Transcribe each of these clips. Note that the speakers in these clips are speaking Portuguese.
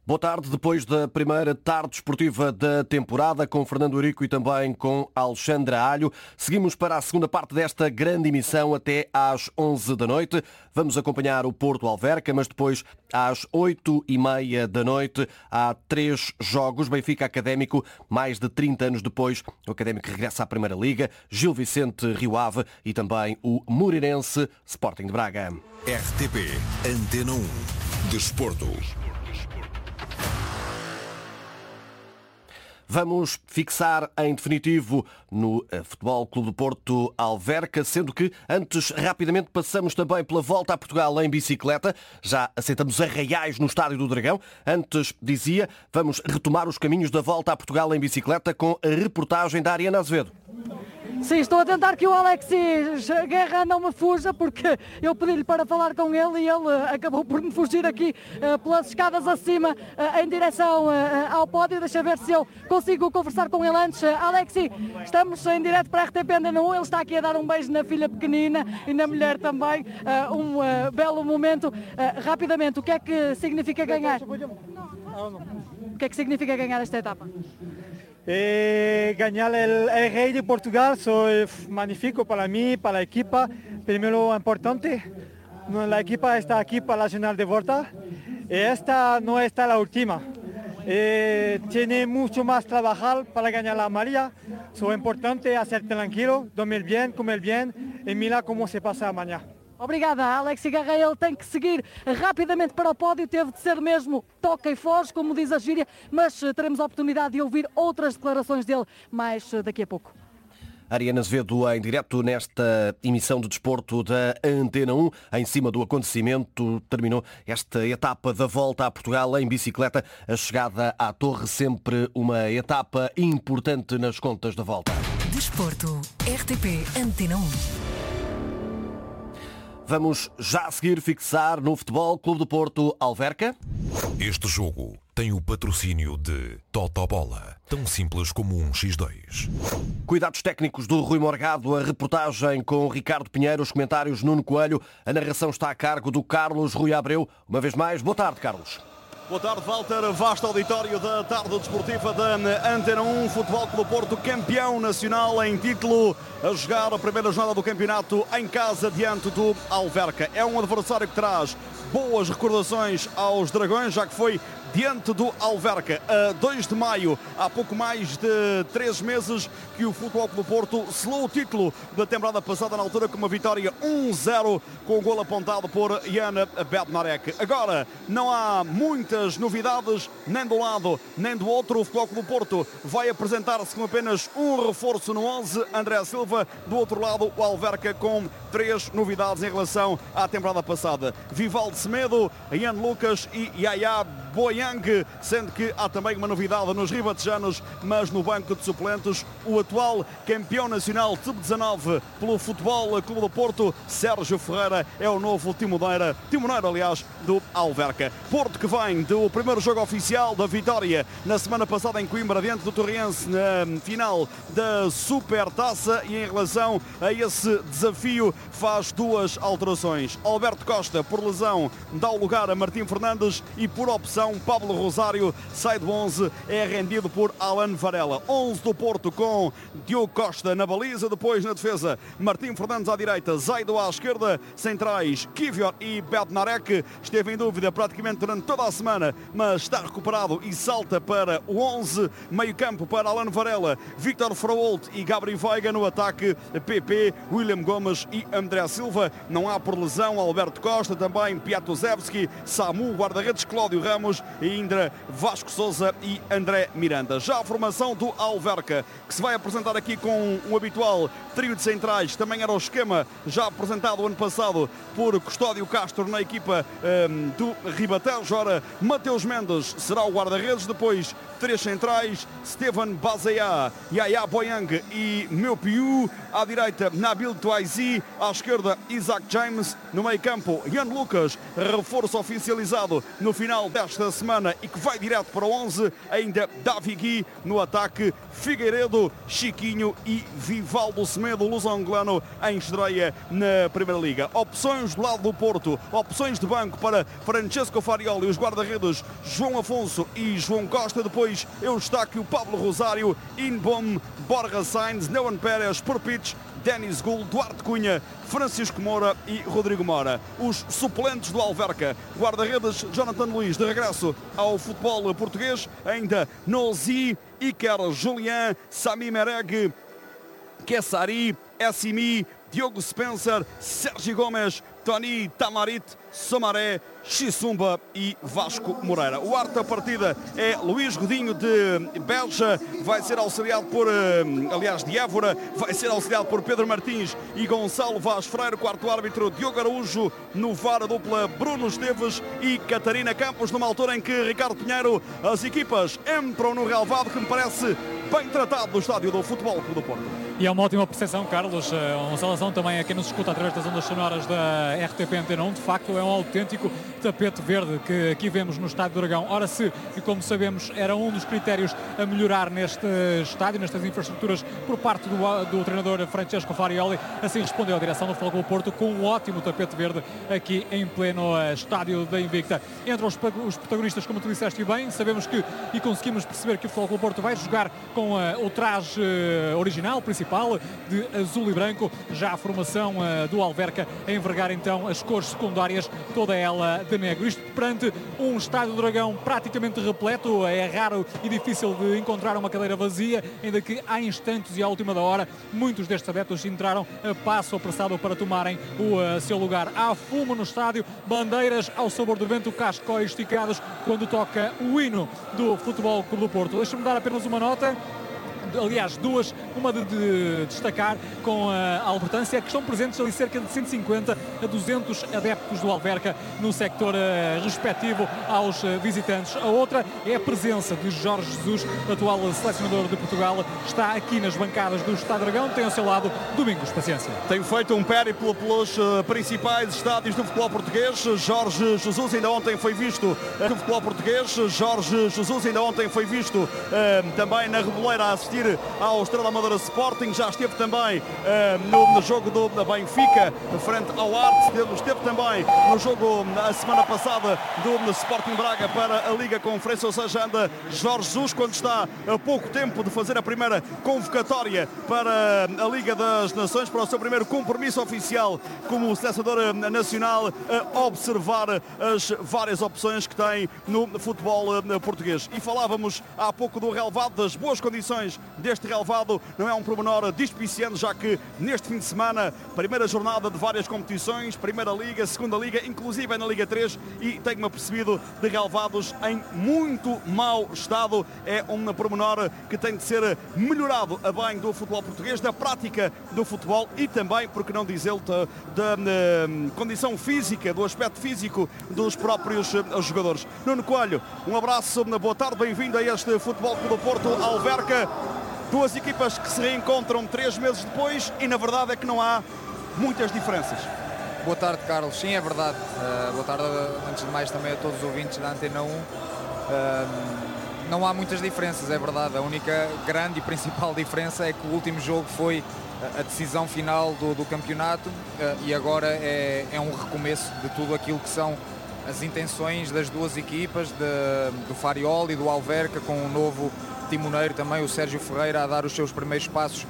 Boa tarde, depois da primeira tarde esportiva da temporada, com Fernando Eurico e também com Alexandra Alho. Seguimos para a segunda parte desta grande emissão até às 11 da noite. Vamos acompanhar o Porto Alverca, mas depois às 8h30 da noite há 3 jogos. Benfica Académico, mais de 30 anos depois, o Académico regressa à Primeira Liga, Gil Vicente Rio Ave e também o Moreirense Sporting de Braga. RTP Antena 1 Desporto. Vamos fixar em definitivo no Futebol Clube do Porto Alverca, sendo que antes rapidamente passamos também pela volta a Portugal em bicicleta. Já assentamos arraiais no Estádio do Dragão. Antes, dizia, vamos retomar os caminhos da volta a Portugal em bicicleta com a reportagem da Ariana Azevedo. Sim, estou a tentar que o Alexis Guerra não me fuja, porque eu pedi-lhe para falar com ele e ele acabou por me fugir aqui pelas escadas acima em direção ao pódio. Deixa ver se eu consigo conversar com ele antes. Alexis, estamos em direto para a RTP Antena 1. Ele está aqui a dar um beijo na filha pequenina e na mulher também. Um belo momento. Rapidamente, o que é que significa ganhar? O que é que significa ganhar esta etapa? Ganar el Rey de Portugal es magnífico para mí, para la equipa. Primero importante, la equipa está aquí para la final de vuelta. Esta no está la última. Tiene mucho más trabajar para ganar la amarilla. Es importante hacer tranquilo, dormir bien, comer bien y mira cómo se pasa mañana. Obrigada, Alexis Guerra. Ele tem que seguir rapidamente para o pódio, teve de ser mesmo toca e foge, como diz a gíria, mas teremos a oportunidade de ouvir outras declarações dele mais daqui a pouco. Ariana Azevedo em direto nesta emissão de desporto da Antena 1. Em cima do acontecimento, terminou esta etapa da volta a Portugal em bicicleta. A chegada à Torre, sempre uma etapa importante nas contas da volta. Desporto, RTP Antena 1. Vamos já a seguir fixar no Futebol Clube do Porto Alverca. Este jogo tem o patrocínio de Totobola, tão simples como um X2. Cuidados técnicos do Rui Morgado, a reportagem com Ricardo Pinheiro, os comentários Nuno Coelho, a narração está a cargo do Carlos Rui Abreu. Uma vez mais, boa tarde, Carlos. Boa tarde, Walter. Vasto auditório da tarde desportiva da Antena 1. Futebol Clube do Porto, campeão nacional em título, a jogar a primeira jornada do campeonato em casa diante do Alverca. É um adversário que traz boas recordações aos Dragões, já que foi diante do Alverca a 2 de maio, há pouco mais de 3 meses, que o Futebol Clube do Porto selou o título da temporada passada, na altura com uma vitória 1-0, com o gol apontado por Jan Bednarek. Agora não há muitas novidades, nem do lado nem do outro. O Futebol Clube do Porto vai apresentar-se com apenas um reforço no 11, André Silva. Do outro lado, o Alverca com 3 novidades em relação à temporada passada: Vivaldo Semedo, Ian Lucas e Yaya Boyang, sendo que há também uma novidade nos ribatejanos, mas no banco de suplentes, o atual campeão nacional sub-19 pelo Futebol Clube do Porto, Sérgio Ferreira, é o novo timoneiro, aliás, do Alverca. Porto que vem do primeiro jogo oficial da vitória na semana passada em Coimbra, diante do Torriense, na final da Supertaça, e em relação a esse desafio faz 2 alterações. Alberto Costa, por lesão, dá o lugar a Martim Fernandes e, por opção, Pablo Rosário sai do 11, é rendido por Alan Varela. 11 do Porto com Diogo Costa na baliza, depois na defesa Martim Fernandes à direita, Zaido à esquerda, centrais Kivior e Bednarek. Esteve em dúvida praticamente durante toda a semana, mas está recuperado e salta para o 11. Meio campo para Alan Varela, Victor Fraolt e Gabriel Veiga. No ataque, PP, William Gomes e André Silva. Não há por lesão Alberto Costa, também Piatozewski, Samu, guarda-redes Cláudio Ramos e Indra, Vasco Sousa e André Miranda. Já a formação do Alverca, que se vai apresentar aqui com o habitual trio de centrais, também era o esquema já apresentado o ano passado por Custódio Castro na equipa do Ribatejo. Ora, Mateus Mendes será o guarda-redes, depois 3 centrais, Steven Bazeá, Yaya Boyang e Meu Piu, À direita, Nabil Touaizi. À esquerda, Isaac James. No meio campo, Jan Lucas, reforço oficializado no final desta semana e que vai direto para o 11. Ainda Davi Gui. No ataque, Figueiredo, Chiquinho e Vivaldo Semedo, luso-angolano, em estreia na Primeira Liga. Opções do lado do Porto, opções de banco para Francesco Farioli, os guarda-redes João Afonso e João Costa. Depois Eustáquio, Pablo Rosário, Inbom, Borja Sainz, Neuan Pérez, Porpich, Denis Gul, Duarte Cunha, Francisco Moura e Rodrigo Mora. Os suplentes do Alverca, guarda-redes Jonathan Luiz, de regresso ao futebol português, ainda Nozi, Iker Julián, Sami Mereg, Kessari, Essimi, Diogo Spencer, Sérgio Gomes, Tony Tamarit, Somaré, Xisumba e Vasco Moreira. O arte da partida é Luís Godinho de Beja, vai ser auxiliado por, de Évora, vai ser auxiliado por Pedro Martins e Gonçalo Vaz Freire. Quarto árbitro, Diogo Araújo. No VAR, a dupla Bruno Esteves e Catarina Campos, numa altura em que Ricardo Pinheiro, as equipas entram no relvado que me parece bem tratado do estádio do Futebol Clube do Porto. E é uma ótima percepção, Carlos. Uma saudação também a quem nos escuta através das ondas sonoras da RTP Antena 1. De facto, é um autêntico tapete verde que aqui vemos no Estádio do Dragão. Ora, se, e como sabemos, era um dos critérios a melhorar neste estádio, nestas infraestruturas, por parte do treinador Francesco Farioli, assim respondeu a direção do Futebol Clube do Porto com um ótimo tapete verde aqui em pleno estádio da Invicta. Entre os protagonistas, como tu disseste bem, sabemos que e conseguimos perceber que o Futebol Clube do Porto vai jogar com o traje original, principal, de azul e branco, já a formação do Alverca a envergar então as cores secundárias, toda ela de negro. Isto perante um Estádio do Dragão praticamente repleto. É raro e difícil de encontrar uma cadeira vazia, ainda que há instantes e à última da hora muitos destes adeptos entraram a passo apressado para tomarem o seu lugar. Há fumo no estádio, bandeiras ao sabor do vento, cascóis esticados quando toca o hino do Futebol Clube do Porto. Deixa-me dar apenas uma nota. Aliás, duas, uma de destacar com a Albertância, que estão presentes ali cerca de 150 a 200 adeptos do Alverca no sector respectivo aos visitantes. A outra é a presença de Jorge Jesus, atual selecionador de Portugal, está aqui nas bancadas do Estádio Dragão, tem ao seu lado Domingos Paciência. Tem feito um périplo pelos principais estádios do futebol português. Jorge Jesus ainda ontem foi visto no futebol português. Jorge Jesus ainda ontem foi visto também na Reboleira a assistir ao Estrela Amadora Sporting, já esteve também no jogo do Benfica frente ao Arte, esteve também no jogo a semana passada do Sporting Braga para a Liga Conferência, ou seja, anda Jorge Jesus quando está a pouco tempo de fazer a primeira convocatória para a Liga das Nações, para o seu primeiro compromisso oficial como selecionador nacional, a observar as várias opções que tem no futebol português. E falávamos há pouco do relvado, das boas condições deste relvado, não é um pormenor despiciante, já que neste fim de semana, primeira jornada de várias competições, Primeira Liga, Segunda Liga, inclusive na Liga 3, e tenho-me apercebido de relvados em muito mau estado. É um pormenor que tem de ser melhorado a bem do futebol português, da prática do futebol e também, porque não dizê-lo, da condição física, do aspecto físico dos próprios jogadores. Nuno Coelho, um abraço, boa tarde, bem-vindo a este Futebol Clube do Porto Alverca. Duas equipas que se reencontram 3 meses depois e na verdade é que não há muitas diferenças. Boa tarde, Carlos. Sim, é verdade. Boa tarde, antes de mais, também a todos os ouvintes da Antena 1. Não há muitas diferenças, é verdade. A única grande e principal diferença é que o último jogo foi a decisão final do campeonato e agora é um recomeço de tudo aquilo que são as intenções das duas equipas, do Farioli e do Alverca, com um novo timoneiro também, o Sérgio Ferreira, a dar os seus primeiros passos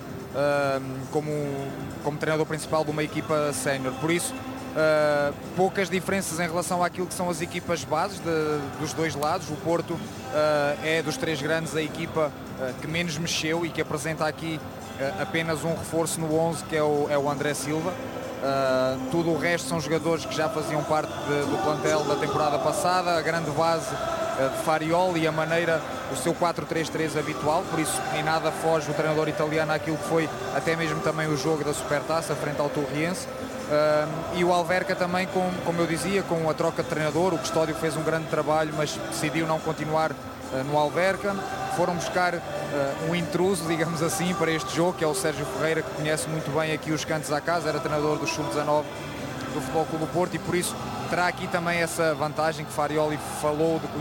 como treinador principal de uma equipa sénior. Por isso, poucas diferenças em relação àquilo que são as equipas bases dos dois lados. O Porto é dos 3 grandes a equipa que menos mexeu e que apresenta aqui apenas um reforço no 11, que é o André Silva. Tudo o resto são jogadores que já faziam parte do plantel da temporada passada, a grande base de Farioli e a maneira, o seu 4-3-3 habitual, por isso em nada foge o treinador italiano àquilo que foi até mesmo também o jogo da Supertaça frente ao Torriense. E o Alverca também, como eu dizia, com a troca de treinador. O Custódio fez um grande trabalho, mas decidiu não continuar no Alverca. Foram buscar um intruso, digamos assim, para este jogo, que é o Sérgio Ferreira, que conhece muito bem aqui os cantos à casa, era treinador do Sub-19 do Futebol Clube do Porto, e por isso terá aqui também essa vantagem que Farioli falou de